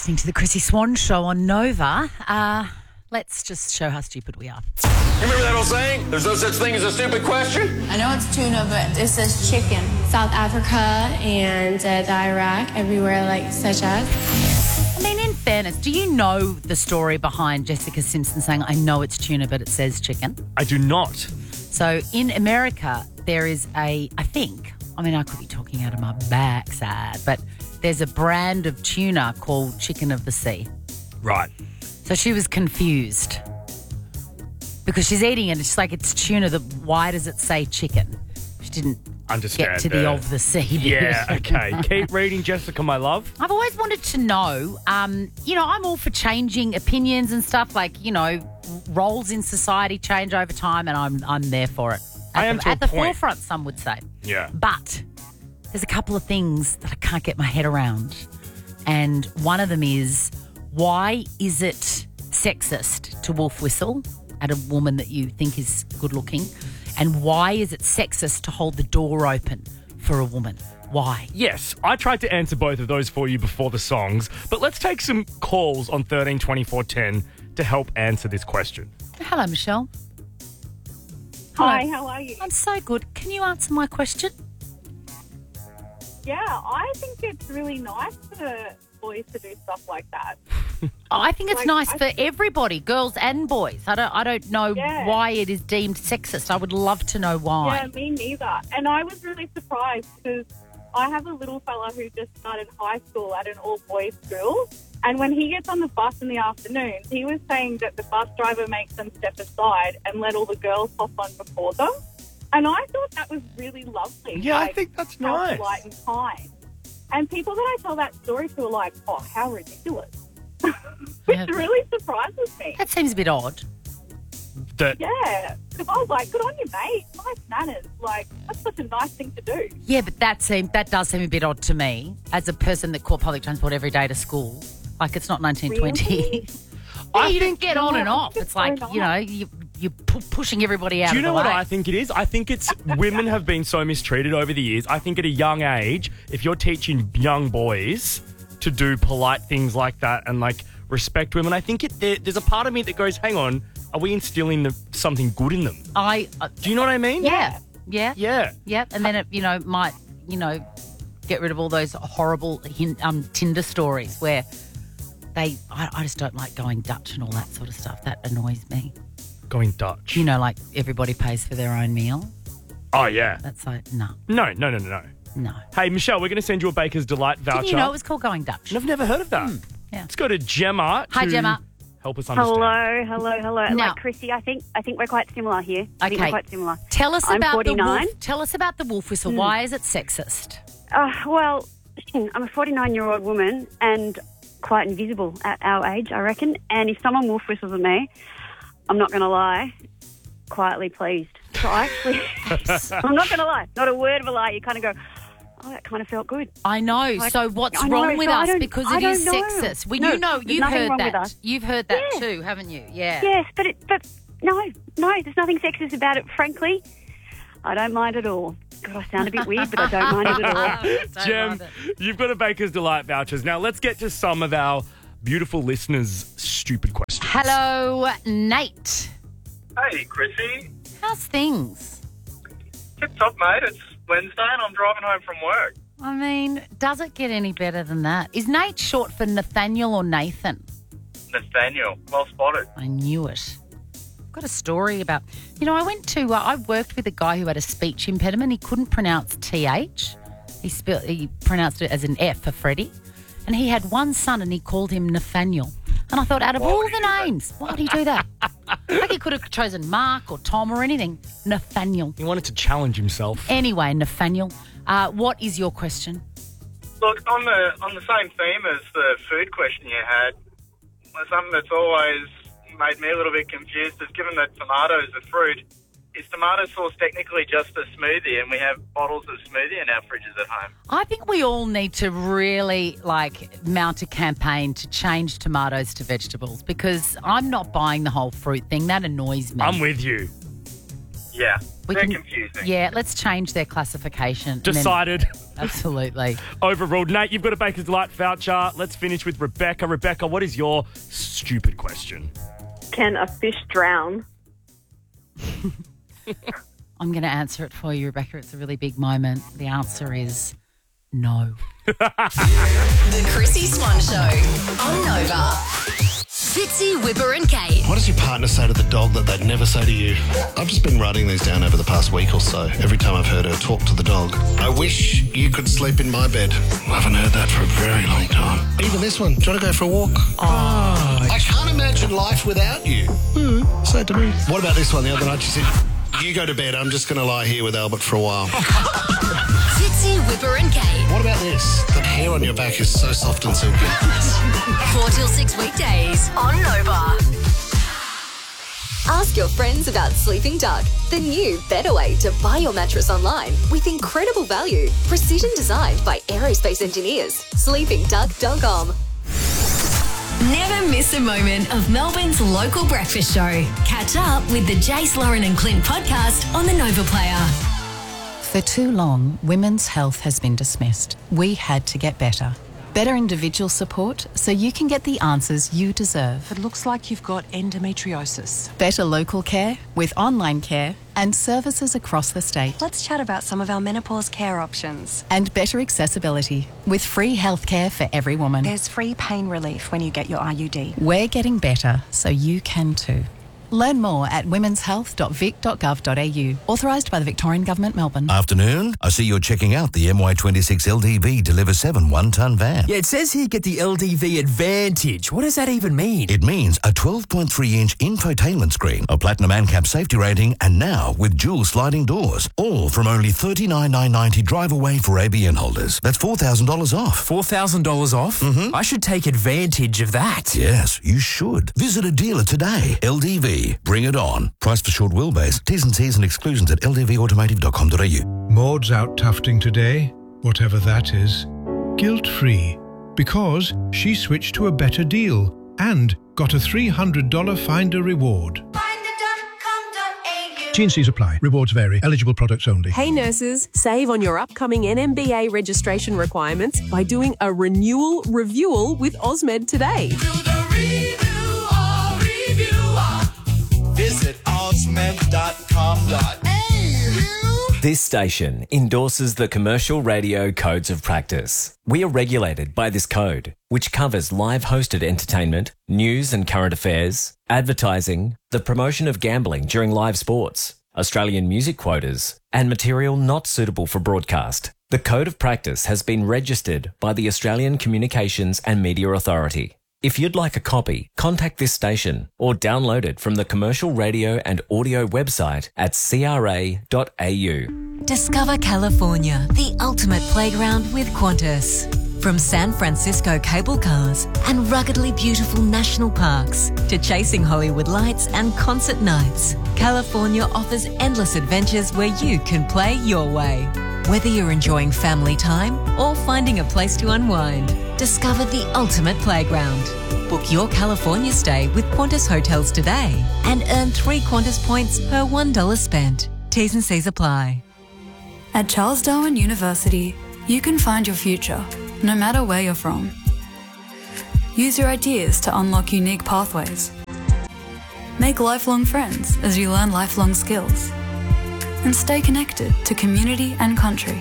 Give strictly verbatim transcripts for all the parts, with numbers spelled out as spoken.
listening to the Chrissy Swan Show on Nova. Uh, let's just show how stupid we are. You remember that old saying? There's no such thing as a stupid question? I know it's tuna, but it says chicken. South Africa and uh, the Iraq, everywhere like such as. I mean, in fairness, do you know the story behind Jessica Simpson saying, I know it's tuna, but it says chicken? I do not. So in America, there is a, I think, I mean, I could be talking out of my backside, but there's a brand of tuna called Chicken of the Sea. Right. So she was confused because she's eating it. It's like, it's tuna. The, why does it say chicken? She didn't Understand get to the, the of the sea. Yeah, okay. Keep reading, Jessica, my love. I've always wanted to know, um, you know, I'm all for changing opinions and stuff, like, you know, roles in society change over time, and I'm I'm there for it. At I am the, to a At the point. forefront, some would say. Yeah. But there's a couple of things that I can't get my head around. And one of them is, why is it sexist to wolf whistle at a woman that you think is good looking? And why is it sexist to hold the door open for a woman? Why? Yes, I tried to answer both of those for you before the songs, but let's take some calls on thirteen twenty-four ten to help answer this question. Hello, Michelle. Hi, Hello. how are you? I'm so good. Can you answer my question? Yeah, I think it's really nice for boys to do stuff like that. I think it's Like, nice I for think- everybody, girls and boys. I don't I don't know Yeah. why it is deemed sexist. I would love to know why. Yeah, me neither. And I was really surprised because I have a little fella who just started high school at an all-boys school. And when he gets on the bus in the afternoon, he was saying that the bus driver makes them step aside and let all the girls hop on before them. And I thought that was really lovely. Yeah, I like, think that's how nice. polite and kind. And people that I tell that story to are like, oh, how ridiculous. Which Yeah. really surprises me. That seems a bit odd. That Yeah, because I was like, good on you, mate. Nice manners. Like, that's such a nice thing to do. Yeah, but that seem that does seem a bit odd to me as a person that caught public transport every day to school. Like, it's not nineteen twenty. Really? Yeah, you don't get on and I off. think It's it's like, so you know, you, you're pu- pushing everybody out Do you of know the what way. I think it is? I think it's women have been so mistreated over the years. I think at a young age, if you're teaching young boys to do polite things like that and like respect women, I think it, there, there's a part of me that goes, hang on, are we instilling the, something good in them? I, uh, Do you know what I mean? yeah, yeah, Yeah. yeah. And then it, you know, might, you know, get rid of all those horrible hin- um, Tinder stories where they, I, I just don't like going Dutch and all that sort of stuff. That annoys me. Going Dutch. You know, like everybody pays for their own meal. Oh, yeah. That's like, no, No, no, no, no, no. no. Hey, Michelle, we're going to send you a Baker's Delight voucher. Didn't you know it was called going Dutch? I've never heard of that. yeah. Let's go to Gemma. Hi, to Gemma. Help us understand. Hello, hello, hello. Now- like Chrissy, I think I think we're quite similar here. I think Okay. we're quite similar. Tell us I'm about the forty-nine. wolf. Tell us about the wolf whistle. Why is it sexist? Uh, well, I'm a forty-nine-year-old woman and quite invisible at our age, I reckon. And if someone wolf whistles at me, I'm not going to lie, quietly pleased. So I actually, I'm not going to lie, not a word of a lie. You kind of go, oh, that kind of felt good. I know. Like, so what's I know, wrong with so I us? don't- Because I it is don't know. sexist. Well, No, you know, there's you've nothing heard wrong with that. us. You've heard that Yeah. too, haven't you? Yeah. Yes, but it, but no, no, there's nothing sexist about it, frankly. I don't mind at all. God, I sound a bit weird, but I don't mind it at all. Don't Gem, mind it. you've got a Baker's Delight vouchers. Now, let's get to some of our beautiful listeners' stupid questions. Hello, Nate. Hey, Chrissy. How's things? Tip top, mate. It's Wednesday and I'm driving home from work. I mean, does it get any better than that? Is Nate short for Nathaniel or Nathan? Nathaniel, well spotted. I knew it. I've got a story about, you know, I went to, uh, I worked with a guy who had a speech impediment. He couldn't pronounce T H. He, spelled, he pronounced it as an F for Freddie. And he had one son and he called him Nathaniel. And I thought, out of Why all would he the do that? names, why would he do that? Like he could have chosen Mark or Tom or anything. Nathaniel. He wanted to challenge himself. Anyway, Nathaniel, uh, what is your question? Look, on the on the same theme as the food question you had, something that's always made me a little bit confused is given that tomatoes are fruit, is tomato sauce technically just a smoothie and we have bottles of smoothie in our fridges at home? I think we all need to really, like, mount a campaign to change tomatoes to vegetables because I'm not buying the whole fruit thing. That annoys me. I'm with you. Yeah, We they're can- confusing. Yeah, let's change their classification. and then- Decided. Absolutely. Overruled. Nate, you've got a Baker's Delight voucher. Let's finish with Rebecca. Rebecca, what is your stupid question? Can a fish drown? I'm going to answer it for you, Rebecca. It's a really big moment. The answer is no. The Chrissy Swan Show on Nova. Fitzy, Whipper and Kate. What does your partner say to the dog that they'd never say to you? I've just been writing these down over the past week or so. Every time I've heard her talk to the dog. I wish you could sleep in my bed. I haven't heard that for a very long time. Even this one. Do you want to go for a walk? Oh. I can't imagine life without you. Mm, say it to me. What about this one? The other night she said, you go to bed. I'm just going to lie here with Albert for a while. Fitzy, Whipper and Kate. What about this? The hair on your back is so soft and silky. Four till six weekdays on Nova. Ask your friends about Sleeping Duck, the new better way to buy your mattress online with incredible value. Precision designed by aerospace engineers. sleeping duck dot com. Never miss a moment of Melbourne's local breakfast show. Catch up with the Jace, Lauren and Clint podcast on the Nova Player. For too long, women's health has been dismissed. We had to get better. Better individual support so you can get the answers you deserve. It looks like you've got endometriosis. Better local care with online care and services across the state. Let's chat about some of our menopause care options. And better accessibility with free healthcare for every woman. There's free pain relief when you get your I U D. We're getting better so you can too. Learn more at womens health dot vic dot gov dot a u. Authorised by the Victorian Government, Melbourne. Afternoon. I see you're checking out the M Y twenty-six L D V Deliver seven one-tonne van. Yeah, it says here get the L D V Advantage. What does that even mean? It means a twelve point three inch infotainment screen, a platinum ANCAP safety rating, and now with dual sliding doors. All from only thirty-nine thousand nine hundred ninety drive away for A B N holders. That's four thousand dollars off. four thousand dollars off? Mm-hmm. I should take advantage of that. Yes, you should. Visit a dealer today. L D V. Bring it on. Price for short wheelbase. T's and C's and exclusions at l d v automotive dot com dot a u. Maud's out tufting today, whatever that is, guilt-free, because she switched to a better deal and got a three hundred dollars Finder reward. T and C's apply. Rewards vary. Eligible products only. Hey nurses, save on your upcoming N M B A registration requirements by doing a renewal reviewal with Osmed today. Visit osmed dot com dot a u. This station endorses the Commercial Radio Codes of Practice. We are regulated by this code, which covers live hosted entertainment, news and current affairs, advertising, the promotion of gambling during live sports, Australian music quotas, and material not suitable for broadcast. The Code of Practice has been registered by the Australian Communications and Media Authority. If you'd like a copy, contact this station or download it from the Commercial Radio and Audio website at c r a dot a u. Discover California, the ultimate playground with Qantas. From San Francisco cable cars and ruggedly beautiful national parks to chasing Hollywood lights and concert nights, California offers endless adventures where you can play your way. Whether you're enjoying family time or finding a place to unwind, discover the ultimate playground. Book your California stay with Qantas Hotels today and earn three Qantas points per one dollar spent. T's and C's apply. At Charles Darwin University, you can find your future, no matter where you're from. Use your ideas to unlock unique pathways. Make lifelong friends as you learn lifelong skills. And stay connected to community and country.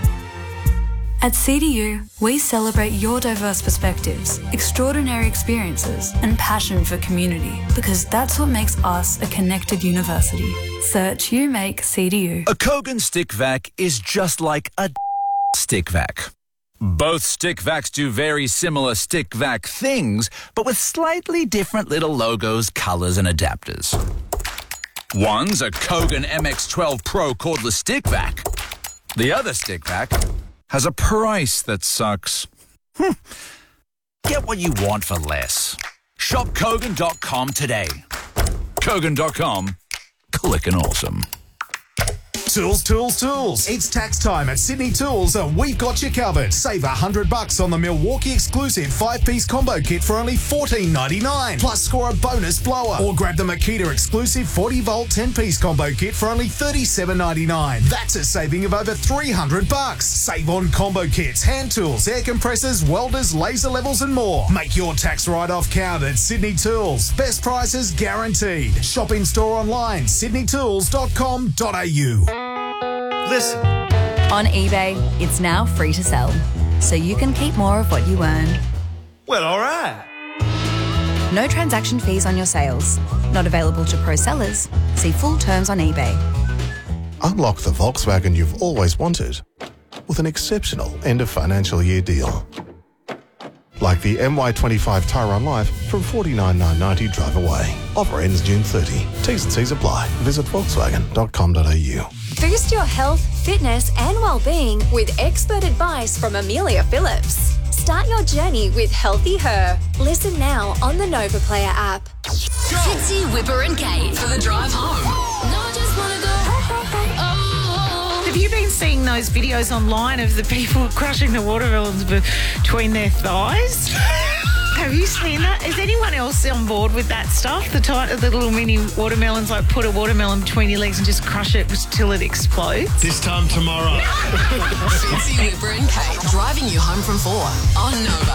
At C D U, we celebrate your diverse perspectives, extraordinary experiences, and passion for community, because that's what makes us a connected university. Search You Make C D U. A Kogan stick vac is just like a stick vac. Both stick vacs do very similar stick vac things, but with slightly different little logos, colors, and adapters. One's a Kogan M X twelve Pro cordless stick vac. The other stick vac has a price that sucks. Hm. Get what you want for less. Shop Kogan dot com today. Kogan dot com. Clickin' awesome. Tools, tools, tools. It's tax time at Sydney Tools and we've got you covered. Save one hundred bucks on the Milwaukee exclusive five-piece combo kit for only fourteen ninety-nine. Plus score a bonus blower. Or grab the Makita exclusive forty volt ten-piece combo kit for only thirty-seven ninety-nine. That's a saving of over three hundred bucks. Save on combo kits, hand tools, air compressors, welders, laser levels and more. Make your tax write-off count at Sydney Tools. Best prices guaranteed. Shop in store online, sydney tools dot com dot a u. Listen. On eBay, it's now free to sell, so you can keep more of what you earn. Well, all right. No transaction fees on your sales. Not available to pro sellers. See full terms on eBay. Unlock the Volkswagen you've always wanted with an exceptional end of financial year deal. Like the M Y twenty-five Tyrone Life from forty-nine thousand nine hundred ninety drive away. Offer ends June thirtieth. T's and C's apply. Visit volkswagen dot com dot a u. Boost your health, fitness and well-being with expert advice from Amelia Phillips. Start your journey with Healthy Her. Listen now on the Nova Player app. Fitzy, Whipper and Kate for the drive home. No, I just wanna go home. Have you been seeing those videos online of the people crushing the watermelons between their thighs? Have you seen that? Is anyone else on board with that stuff? The, tight, the little mini watermelons, like put a watermelon between your legs and just crush it till it explodes? This time tomorrow. Fitzy, Whipper and Kate driving you home from four on Nova.